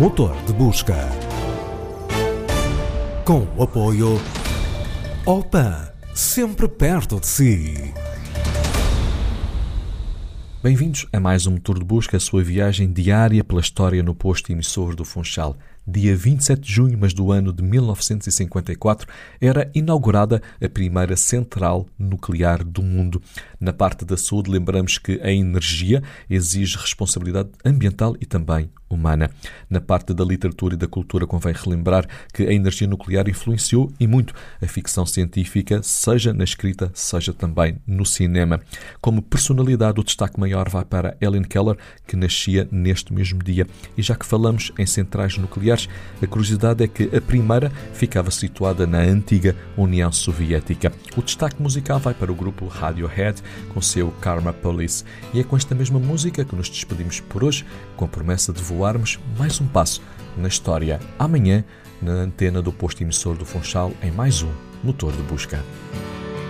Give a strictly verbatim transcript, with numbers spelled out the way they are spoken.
Motor de Busca. Com o apoio Opan, sempre perto de si. Bem-vindos a mais um Motor de Busca, a sua viagem diária pela história no posto emissor do Funchal. Dia vinte e sete de junho, mas do ano de mil novecentos e cinquenta e quatro, era inaugurada a primeira central nuclear do mundo. Na parte da saúde, lembramos que a energia exige responsabilidade ambiental e também humana. Na parte da literatura e da cultura, convém relembrar que a energia nuclear influenciou e muito a ficção científica, seja na escrita, seja também no cinema. Como personalidade, o destaque maior vai para Helen Keller, que nascia neste mesmo dia. E já que falamos em centrais nucleares, a curiosidade é que a primeira ficava situada na antiga União Soviética. O destaque musical vai para o grupo Radiohead, com seu Karma Police. E é com esta mesma música que nos despedimos por hoje, com a promessa de voarmos mais um passo na história. Amanhã, na antena do posto emissor do Funchal, em mais um Motor de Busca.